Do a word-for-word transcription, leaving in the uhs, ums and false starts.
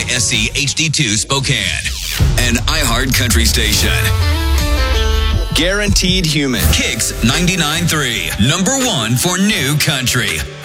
S C H D two Spokane. An iHeart Country station. Guaranteed Human. Kicks ninety-nine point three. Number one for new country.